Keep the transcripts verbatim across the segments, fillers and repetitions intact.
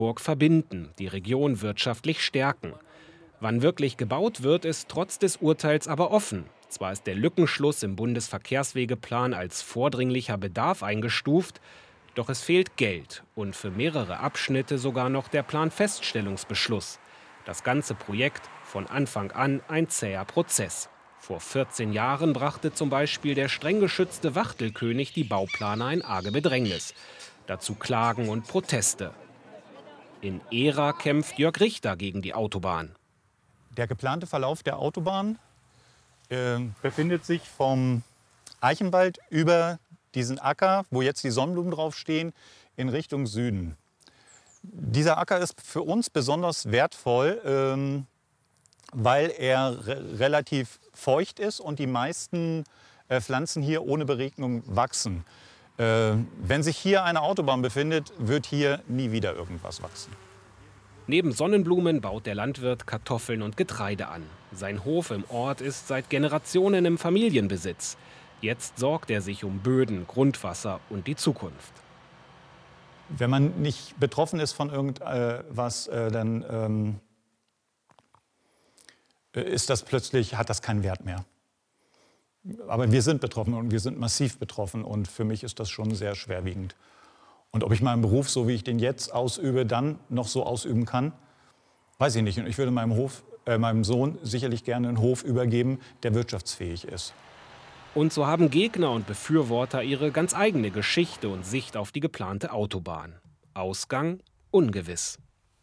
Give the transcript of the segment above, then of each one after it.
verbinden, die Region wirtschaftlich stärken. Wann wirklich gebaut wird, ist trotz des Urteils aber offen. Zwar ist der Lückenschluss im Bundesverkehrswegeplan als vordringlicher Bedarf eingestuft, doch es fehlt Geld und für mehrere Abschnitte sogar noch der Planfeststellungsbeschluss. Das ganze Projekt von Anfang an ein zäher Prozess. Vor vierzehn Jahren brachte zum Beispiel der streng geschützte Wachtelkönig die Bauplaner in arge Bedrängnis. Dazu Klagen und Proteste. In Ehra kämpft Jörg Richter gegen die Autobahn. Der geplante Verlauf der Autobahn äh, befindet sich vom Eichenwald über diesen Acker, wo jetzt die Sonnenblumen draufstehen, in Richtung Süden. Dieser Acker ist für uns besonders wertvoll, ähm, weil er re relativ feucht ist und die meisten äh, Pflanzen hier ohne Beregnung wachsen. Äh, wenn sich hier eine Autobahn befindet, wird hier nie wieder irgendwas wachsen. Neben Sonnenblumen baut der Landwirt Kartoffeln und Getreide an. Sein Hof im Ort ist seit Generationen im Familienbesitz. Jetzt sorgt er sich um Böden, Grundwasser und die Zukunft. Wenn man nicht betroffen ist von irgendwas, äh, dann ähm, ist das plötzlich, hat das keinen Wert mehr. Aber wir sind betroffen und wir sind massiv betroffen und für mich ist das schon sehr schwerwiegend. Und ob ich meinen Beruf, so wie ich den jetzt ausübe, dann noch so ausüben kann, weiß ich nicht. Und ich würde meinem, Hof, äh, meinem Sohn sicherlich gerne einen Hof übergeben, der wirtschaftsfähig ist. Und so haben Gegner und Befürworter ihre ganz eigene Geschichte und Sicht auf die geplante Autobahn. Ausgang ungewiss.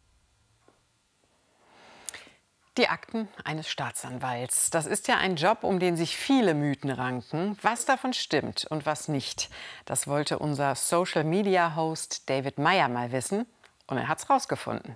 Die Akten eines Staatsanwalts. Das ist ja ein Job, um den sich viele Mythen ranken. Was davon stimmt und was nicht, das wollte unser Social-Media-Host David Meyer mal wissen. Und er hat's rausgefunden.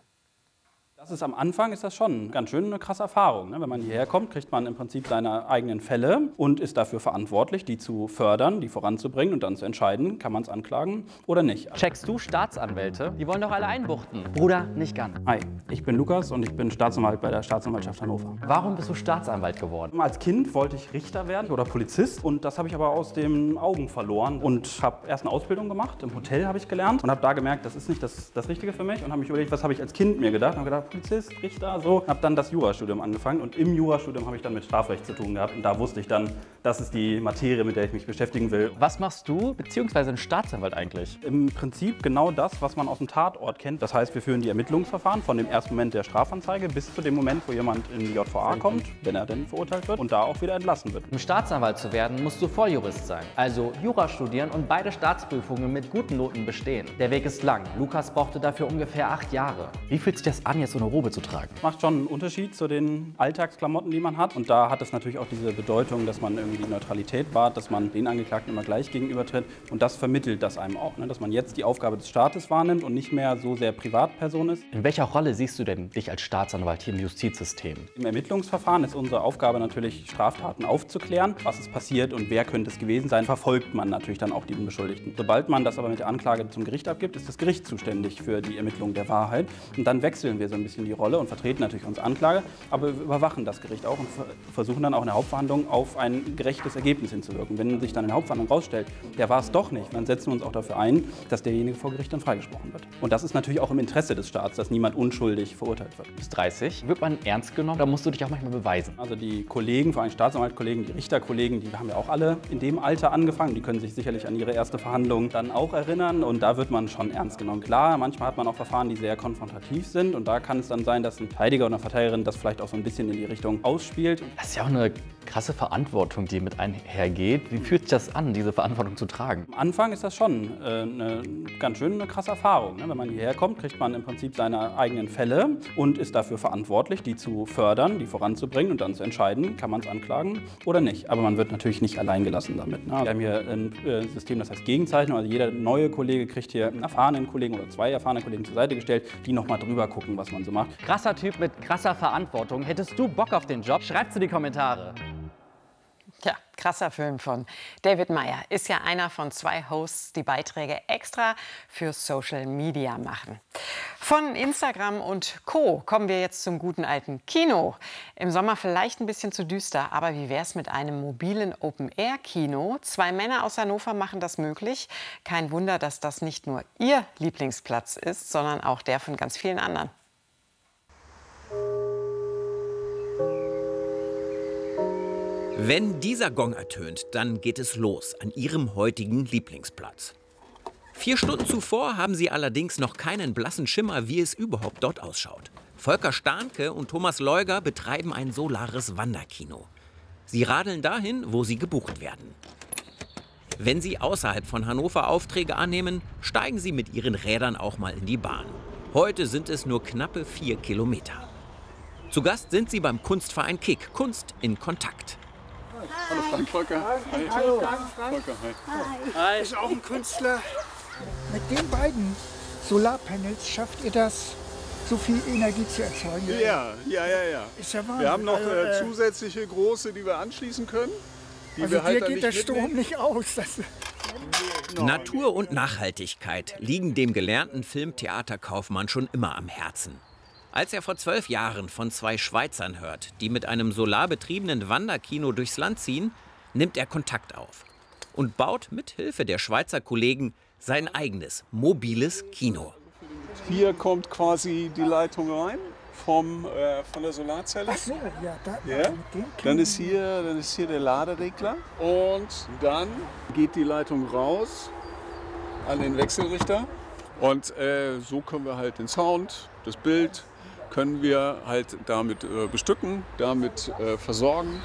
Das ist am Anfang ist das schon ganz schön eine krasse Erfahrung. Ne? Wenn man hierher kommt, kriegt man im Prinzip seine eigenen Fälle und ist dafür verantwortlich, die zu fördern, die voranzubringen und dann zu entscheiden, kann man es anklagen oder nicht. Checkst du Staatsanwälte? Die wollen doch alle einbuchten. Bruder, nicht ganz. Hi, ich bin Lukas und ich bin Staatsanwalt bei der Staatsanwaltschaft Hannover. Warum bist du Staatsanwalt geworden? Als Kind wollte ich Richter werden oder Polizist und das habe ich aber aus den Augen verloren und habe erst eine Ausbildung gemacht. Im Hotel habe ich gelernt und habe da gemerkt, das ist nicht das, das Richtige für mich und habe mich überlegt, was habe ich als Kind mir gedacht und habe gedacht, Polizist, Richter, so. Habe dann das Jurastudium angefangen und im Jurastudium habe ich dann mit Strafrecht zu tun gehabt und da wusste ich dann, das ist die Materie, mit der ich mich beschäftigen will. Was machst du bzw. ein Staatsanwalt eigentlich? Im Prinzip genau das, was man aus dem Tatort kennt. Das heißt, wir führen die Ermittlungsverfahren von dem ersten Moment der Strafanzeige bis zu dem Moment, wo jemand in die J V A kommt, wenn er denn verurteilt wird und da auch wieder entlassen wird. Um Staatsanwalt zu werden, musst du Volljurist sein, also Jura studieren und beide Staatsprüfungen mit guten Noten bestehen. Der Weg ist lang. Lukas brauchte dafür ungefähr acht Jahre. Wie fühlt sich das an, jetzt so eine Robe zu tragen? Macht schon einen Unterschied zu den Alltagsklamotten, die man hat. Und da hat es natürlich auch diese Bedeutung, dass man irgendwie die Neutralität wahrt, dass man den Angeklagten immer gleich gegenübertritt. Und das vermittelt das einem auch, ne? Dass man jetzt die Aufgabe des Staates wahrnimmt und nicht mehr so sehr Privatperson ist. In welcher Rolle siehst du denn dich als Staatsanwalt hier im Justizsystem? Im Ermittlungsverfahren ist unsere Aufgabe natürlich, Straftaten aufzuklären. Was ist passiert und wer könnte es gewesen sein, verfolgt man natürlich dann auch die Beschuldigten. Sobald man das aber mit der Anklage zum Gericht abgibt, ist das Gericht zuständig für die Ermittlung der Wahrheit. Und dann wechseln wir so ein bisschen die Rolle und vertreten natürlich unsere Anklage, aber wir überwachen das Gericht auch und versuchen dann auch in der Hauptverhandlung auf ein gerechtes Ergebnis hinzuwirken. Wenn sich dann in der Hauptverhandlung rausstellt, der war es doch nicht, dann setzen wir uns auch dafür ein, dass derjenige vor Gericht dann freigesprochen wird. Und das ist natürlich auch im Interesse des Staats, dass niemand unschuldig verurteilt wird. Bis dreißig. Wird man ernst genommen, da musst du dich auch manchmal beweisen. Also die Kollegen, vor allem Staatsanwaltskollegen, die Richterkollegen, die haben ja auch alle in dem Alter angefangen. Die können sich sicherlich an ihre erste Verhandlung dann auch erinnern und da wird man schon ernst genommen. Klar, manchmal hat man auch Verfahren, die sehr konfrontativ sind und da kann es dann sein, dass ein Verteidiger oder eine Verteidigerin das vielleicht auch so ein bisschen in die Richtung ausspielt. Das ist ja auch eine krasse Verantwortung, die mit einhergeht. Wie fühlt sich das an, diese Verantwortung zu tragen? Am Anfang ist das schon äh, eine ganz schön eine krasse Erfahrung. Ne? Wenn man hierher kommt, kriegt man im Prinzip seine eigenen Fälle und ist dafür verantwortlich, die zu fördern, die voranzubringen und dann zu entscheiden, kann man es anklagen oder nicht. Aber man wird natürlich nicht allein gelassen damit. Ne? Wir haben hier ein äh, System, das heißt Gegenzeichnung. Also jeder neue Kollege kriegt hier einen erfahrenen Kollegen oder zwei erfahrene Kollegen zur Seite gestellt, die nochmal drüber gucken, was man so macht. Krasser Typ mit krasser Verantwortung. Hättest du Bock auf den Job? Schreib's in die Kommentare. Ja, krasser Film von David Meyer. Ist ja einer von zwei Hosts, die Beiträge extra für Social Media machen. Von Instagram und Co. kommen wir jetzt zum guten alten Kino. Im Sommer vielleicht ein bisschen zu düster, aber wie wäre es mit einem mobilen Open-Air-Kino? Zwei Männer aus Hannover machen das möglich. Kein Wunder, dass das nicht nur ihr Lieblingsplatz ist, sondern auch der von ganz vielen anderen. Wenn dieser Gong ertönt, dann geht es los an Ihrem heutigen Lieblingsplatz. Vier Stunden zuvor haben Sie allerdings noch keinen blassen Schimmer, wie es überhaupt dort ausschaut. Volker Stahnke und Thomas Leuger betreiben ein solares Wanderkino. Sie radeln dahin, wo sie gebucht werden. Wenn Sie außerhalb von Hannover Aufträge annehmen, steigen Sie mit Ihren Rädern auch mal in die Bahn. Heute sind es nur knappe vier Kilometer. Zu Gast sind Sie beim Kunstverein Kick, Kunst in Kontakt. Hallo Frank. Volker. Hi. Hallo Frank. Volker, hi. Hi. Ist auch ein Künstler. Mit den beiden Solarpanels schafft ihr das, so viel Energie zu erzeugen? Ja, ja, ja, ja. Ist ja Wahnsinn. Wir haben noch also, äh, äh, zusätzliche große, die wir anschließen können. Die also wir halt dir dann geht nicht der Strom mitnehmen. nicht aus. Das Natur und Nachhaltigkeit liegen dem gelernten Filmtheaterkaufmann schon immer am Herzen. Als er vor zwölf Jahren von zwei Schweizern hört, die mit einem solarbetriebenen Wanderkino durchs Land ziehen, nimmt er Kontakt auf und baut mit Hilfe der Schweizer Kollegen sein eigenes mobiles Kino. Hier kommt quasi die Leitung rein vom, äh, von der Solarzelle. Ach so, ja, da, Ja. mit dem Dann ist, hier, dann ist hier der Laderegler und dann geht die Leitung raus an den Wechselrichter. Und äh, so können wir halt den Sound, das Bild, können wir halt damit äh, bestücken, damit äh, versorgen.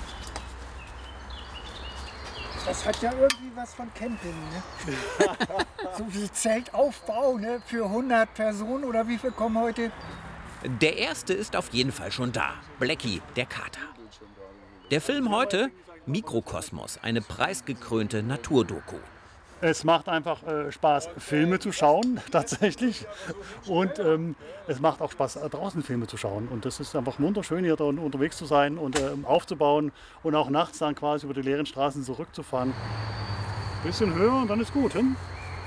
Das hat ja irgendwie was von Camping, ne? So wie Zeltaufbau, ne? Für hundert Personen oder wie viel kommen heute? Der erste ist auf jeden Fall schon da, Blackie, der Kater. Der Film heute, Mikrokosmos, eine preisgekrönte Naturdoku. Es macht einfach äh, Spaß, Filme zu schauen, tatsächlich. Und ähm, es macht auch Spaß, äh, draußen Filme zu schauen. Und das ist einfach wunderschön, hier da unterwegs zu sein und äh, aufzubauen und auch nachts dann quasi über die leeren Straßen zurückzufahren. Bisschen höher und dann ist gut. Hm?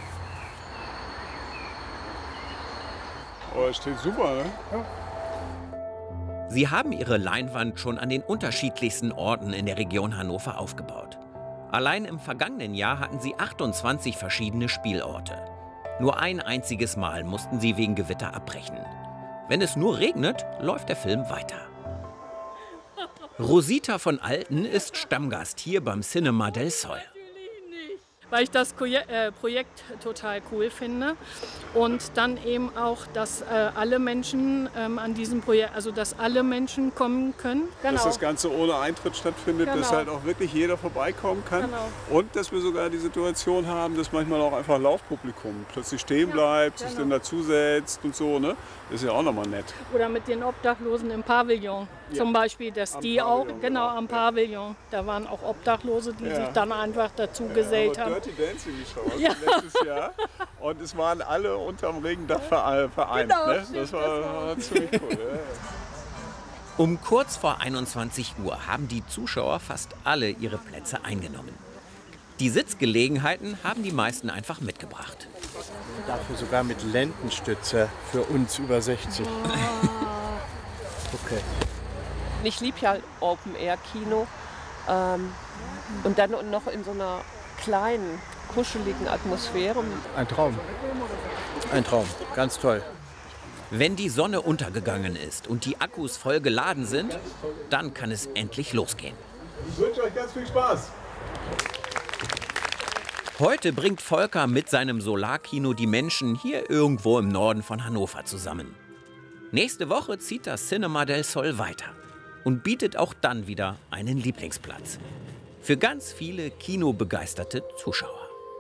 Oh, das steht super, ne? Ja. Sie haben ihre Leinwand schon an den unterschiedlichsten Orten in der Region Hannover aufgebaut. Allein im vergangenen Jahr hatten sie achtundzwanzig verschiedene Spielorte. Nur ein einziges Mal mussten sie wegen Gewitter abbrechen. Wenn es nur regnet, läuft der Film weiter. Rosita von Alten ist Stammgast hier beim Cinema del Sol. Weil ich das Projek äh, Projekt total cool finde und dann eben auch, dass äh, alle Menschen ähm, an diesem Projekt, also dass alle Menschen kommen können. Genau. Dass das Ganze ohne Eintritt stattfindet, Genau. dass halt auch wirklich jeder vorbeikommen kann. Genau. Und dass wir sogar die Situation haben, dass manchmal auch einfach Laufpublikum plötzlich stehen bleibt, sich genau. dann dazusetzt und so. Ne? Das ist ja auch nochmal nett. Oder mit den Obdachlosen im Pavillon Ja. zum Beispiel, dass Am die auch, Pavillon, genau genau. am Pavillon, da waren auch Obdachlose, die Ja. sich dann einfach dazu gesellt Ja, haben. Dirty Dancing geschaut Ja. letztes Jahr und es waren alle unterm Regendach vereint. Genau, ne? stimmt, Das war, das war- war ziemlich cool. Ja, ja. Um kurz vor einundzwanzig Uhr haben die Zuschauer fast alle ihre Plätze eingenommen. Die Sitzgelegenheiten haben die meisten einfach mitgebracht. Dafür sogar mit Lendenstützer für uns über sechzig. Okay. Ich liebe ja Open-Air-Kino ähm, und dann noch in so einer kleinen, kuscheligen Atmosphäre. Ein Traum. Ein Traum. Ganz toll. Wenn die Sonne untergegangen ist und die Akkus voll geladen sind, dann kann es endlich losgehen. Ich wünsche euch ganz viel Spaß. Heute bringt Volker mit seinem Solarkino die Menschen hier irgendwo im Norden von Hannover zusammen. Nächste Woche zieht das Cinema del Sol weiter und bietet auch dann wieder einen Lieblingsplatz. Für ganz viele kinobegeisterte Zuschauer.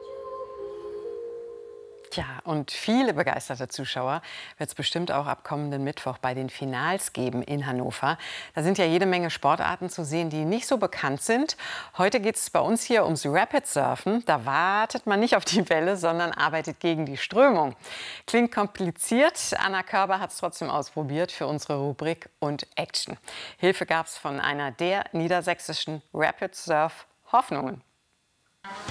Tja, und viele begeisterte Zuschauer wird es bestimmt auch ab kommenden Mittwoch bei den Finals geben in Hannover. Da sind ja jede Menge Sportarten zu sehen, die nicht so bekannt sind. Heute geht es bei uns hier ums Rapid Surfen. Da wartet man nicht auf die Welle, sondern arbeitet gegen die Strömung. Klingt kompliziert. Anna Körber hat es trotzdem ausprobiert für unsere Rubrik und Action. Hilfe gab es von einer der niedersächsischen Rapid Surf Hoffnungen.